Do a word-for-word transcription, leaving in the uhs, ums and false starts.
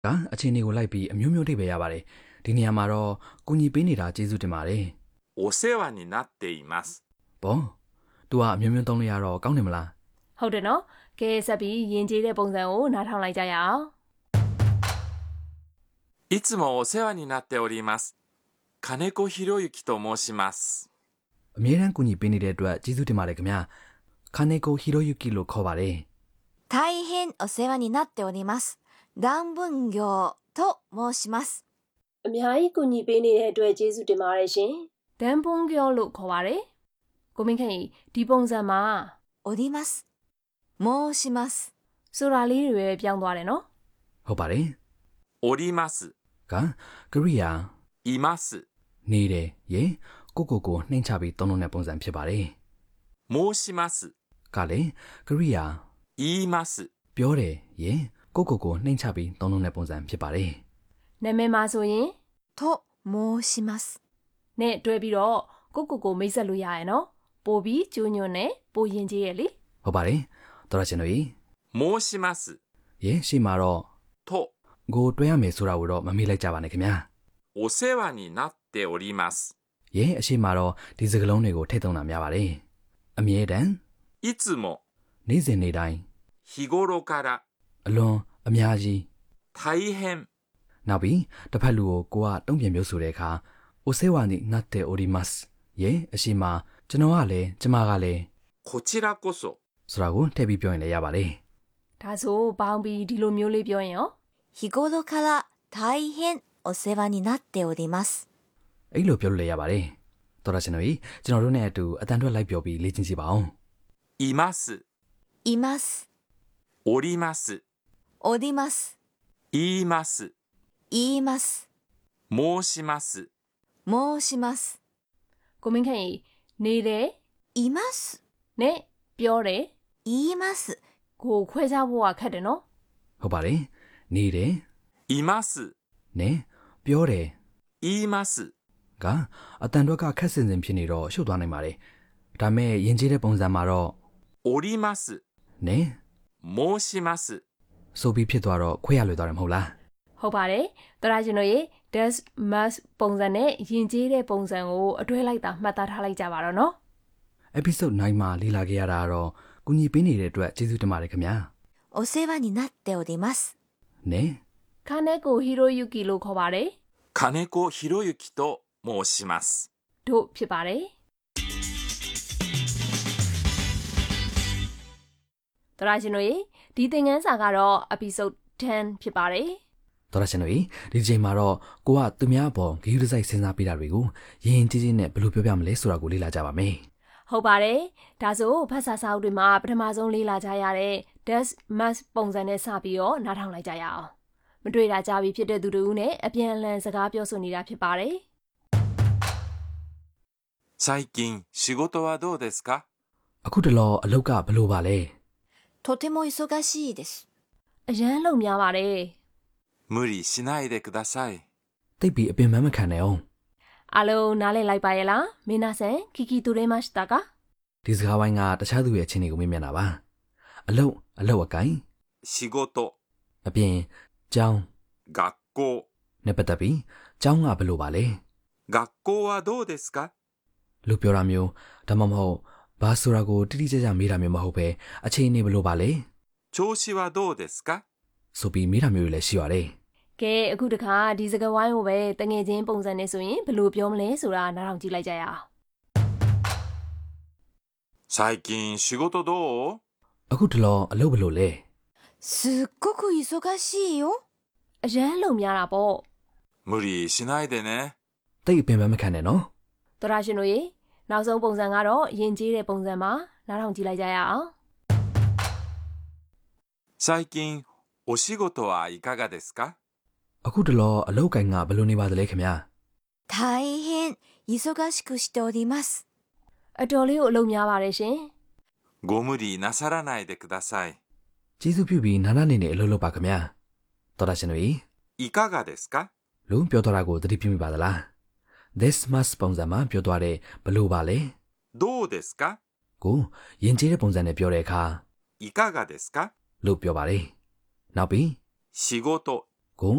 ကအချင်းတွေကိုလိုက်ပြီးအမျိုးမျိုးထိပဲရပါတယ်ဒီနေရာမှာတော့ကုညီပေးနေတာကျေးဇူးတင်ပါတယ်お世話になっていますဘော तू ကအမျိုးမျိုးသုံးလို့ရတော့ကောင်းတယ်မလားဟုတ်တယ်နော်ကဲဆက်ပြီးယဉ်ကျေးတဲ့ပုံစံကိုနားထောင်လိုက်ကြရအောင်いつもお世話になっております金子博之と申しますအမြဲတမ်းကုညီပေးနေတဲ့အတွက်ကျေးဇူးတင်ပါတယ်ခင်ဗျာခါနေကိုဟီရိုယူကီလို့ခေါ်ပါတယ်大変お世話になっておりますダンブンギョウと申しますအများကြီးကူညီပေးနေတဲ့အတွက်ကျေးဇူးတင်ပါတယ်ရှင်ဒန်ပွန်ဂျောလို့ခေါ်ပါတယ်ကိုမင်းခင်ဒီပုံစံမှာおります申しますဆိုတာလေးတွေပဲပြောင်းသွားတယ်နော်ဟုတ်ပါတယ်おりますကကရိယာいますနေတယ်ရေကိုကိုကိုနှိမ့်ချပြီးသုံးလုံးတဲ့ပုံစံဖြစ်ပါတယ်申しますကလည်းကရိယာ言いますပြောတယ်ရေကိုကိုကိုနှိမ့်ချပြီးသုံးလုံးတဲ့ပုံစံဖြစ်ပါတယ်နာမည်မှာဆိုရင်と申しますနဲ့တွဲပြီးတော့ကိုကိုကိုမိတ်ဆက်လို့ရရနော်ပို့ပြီးကျူးညွန့်နဲ့ပို့ရင်ကြီးရဲ့လေဟုတ်ပါတယ်တော်ရရှင်တို့申しますရေရှိမှာတော့とကိုတွဲရမယ်ဆိုတာကိုတော့မမေ့လိုက်ကြပါနဲ့ခင်ဗျာお世話になっておりますရေအရှိမှာတော့ဒီစကားလုံးတွေကိုထည့်သုံးတာများပါတယ်အမြဲတမ်းいつもနေ့စဉ်နေ့တိုင်း日頃からအလွန်အများကြီး大変နောက်ပြီးတစ်ဖက်လူကိုကိုကတုံ့ပြန်မျိုးဆိုတဲ့အခါお世話になっておりますရေအရှိမှာကျွန်တော်ကလည်းကျမကလည်းこちらこそဆိုတာကိုထည့်ပြီးပြောရင်လည်းရပါတယ်ဒါဆိုပေါင်းပြီးဒီလိုမျိုးလေးပြောရင်ရော日頃から大変お世話になっておりますအဲ့လိုပြောလို့လည်းရပါတယ်တော်ရရှင်တို့ကျွန်တော်တို့နဲ့အတူအတန်ထွက်လိုက်ပြောပြီးလေ့ကျင့်ကြည့်ပါအောင်いますいますおりますおります言います言います申します申しますကိုမင်းခင်နေတယ်いますနဲ့ပြောတယ်言いますကိုခွဲခြားဖို့ကခက်တယ်နော်ဟုတ်ပါတယ်နေတယ်いますနဲ့ပြောတယ်言いますကအတန်တွက်ကခက်စင်စင်ဖြစ်နေတော့ရှုပ်သွားနိုင်ပါတယ်ဒါမဲ့ယဉ်ကျေးတဲ့ပုံစံမှာတော့おりますနဲ့申しますဆိုပြီးဖြစ်သွားတော့ခွဲရလွယ်သွားတယ်မဟုတ်လားဟုတ်ပါတယ်တော်ရရှင်တို့ရေ does must ပုံစံနဲ့ယဉ်ကျေးတဲ့ပုံစံကိုအတွဲလိုက်တာမှတ်သားထားလိုက်ကြပါတော့နော် episode 9မှာလေ့လာခဲ့ရတာတော့ကုညီပေးနေတဲ့အတွက်ကျေးဇူးတင်ပါတယ်ခင်ဗျာお世話になっておりますနဲ့ခါနဲ့ကိုဟီရိုယူကီလို့ခေါ်ပါတယ်金子博之と申しますတို့ဖြစ်ပါတယ်တော်ရရှင်တို့ရေဒီသင်ခန်းစာကတော့ episode ten ဖြစ်ပါတယ်တော်ရရှင်တို့ဒီချိန်မှာတော့ကိုကသူများအပေါ်ဂရုတစိုက်စဉ်းစားပေးတာတွေကိုယဉ်ကျေးကျေးနဲ့ဘယ်လိုပြောပြမလဲဆိုတာကိုလေ့လာကြပါမယ်ဟုတ်ပါတယ်ဒါဆိုဖတ်စာစာအုပ်တွေမှာပထမဆုံးလေ့လာကြရတဲ့ does must ပုံစံနဲ့စပြီးတော့နားထောင်လိုက်ကြရအောင်မတွေ့တာကြပြီဖြစ်တဲ့သူတို့နဲ့အပြန်အလှန်စကားပြောဆိုနေတာဖြစ်ပါတယ်最近仕事はどうですかအခုတလောအလုပ်ကဘယ်လိုပါလဲとても忙しいですအရန်လုံများပါတယ်無理しないでくださいတိတ်ပြီးအပင်ပန်းမခံနဲ့အောင်အားလုံးနားလည်လိုက်ပါရဲ့လားမင်းနာဆန်ခီခီတူရဲမတ်တာကဒီစကားဝိုင်းကတခြားသူရဲ့အချင်းတွေကိုမေးမြန်းတာပါအလုပ်အလုပ်အကိုင်仕事အပြင်ကျောင်း学校နဲ့ပတ်သက်ပြီးကျောင်းကဘယ်လိုပါလဲ学校はどうですかလို့ပြောတာမျိုးဒါမှမဟုတ်ဘာဆိုတာကိုတိတိကျကျမေးတာမျိုးမဟုတ်ပဲအချိန်နေဘယ်လိုပါလဲ調子はどうですかဆိုပြီးမေးတာမျိုးတွေလည်းရှိပါတယ်ကဲအခုတခါဒီစကားဝိုင်းကိုပဲတငယ်ချင်းပုံစံနဲ့ဆိုရင်ဘယ်လိုပြောမလဲဆိုတာနားထောင်ကြည့်လိုက်ကြရအောင်最近仕事どうအခုတလောအလုပ်ဘယ်လိုလဲすっごく忙しいよအရန်လုံများတာပေါ့無理しないでねတိတ်အပင်ပန်းမခံနဲ့နော်တော်ရရှင်တို့ရေနောက်ဆုံးပုံစံကတော့ယဉ်ကျေးတဲ့ပုံစံမှာနားထောင်ကြည့်လိုက်ကြရအောင်最近お仕事はいかがですかအခုတလောအလုပ်ကိုင်ကဘယ်လိုနေပါသလဲခင်ဗျာ大変忙しくしておりますအတော်လေးကိုအလုပ်များပါတယ်ရှင်ご無理なさらないでくださいကျေးဇူးပြုပြီးနာနာနေနေအလုပ်လုပ်ပါခင်ဗျာတော်ရရှင်တို့いかがですかလို့ပြောတော့တာကိုသတိပြုမိပါသလား this must ပုံစံမှာပြောသွားတဲ့ဘယ်လိုပါလဲどうですかကိုယဉ်ကျေးတဲ့ပုံစံနဲ့ပြောတဲ့အခါいかがですかလို့ပြောပါတယ်နောက်ပြီး仕事